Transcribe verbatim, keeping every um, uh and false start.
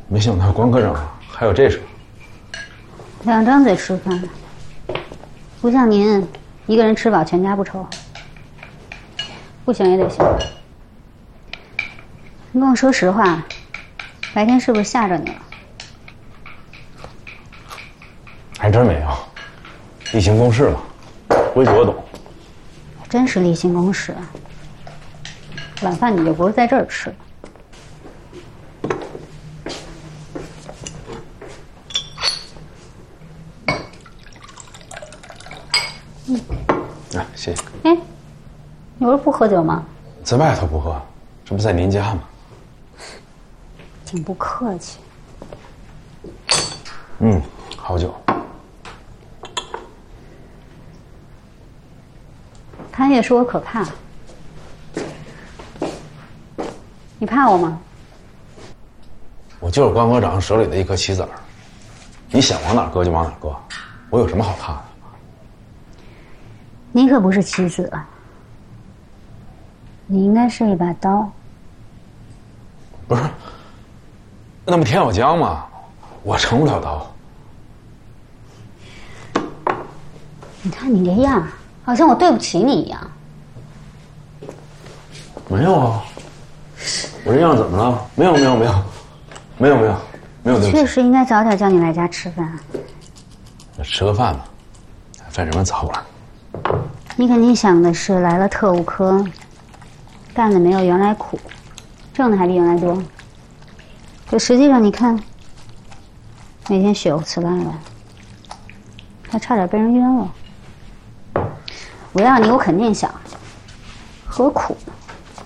没想到关科长还有这手。 两张嘴吃饭，不像您一个人吃饱全家不愁。不行也得行。你跟我说实话，白天是不是吓着你了？ 还真没有，例行公事嘛，规矩我懂。 真是例行公事。晚饭你就不是在这儿吃。嗯， 啊，谢谢。 哎，你不是不喝酒吗？ 在外头不喝，这不在您家吗？ 挺不客气。 嗯，好酒。 他也说我可怕。你怕我吗？ 我就是关科长手里的一颗棋子儿，你想往哪儿搁就往哪儿搁，我有什么好怕的？ 你可不是棋子，你应该是一把刀。 不是，那不田小江吗？我成不了刀。 你看你这样，好像我对不起你一样。 没有啊，我这样怎么了？没有没有没有，没有没有没有对不起。 确实应该早点叫你来家吃饭。 吃个饭吧，犯什么早晚？ 你肯定想的是来了特务科，干的没有原来苦，挣的还比原来多。可实际上你看，每天血肉刺烂了，还差点被人冤了。我要你，我肯定想，何苦呢？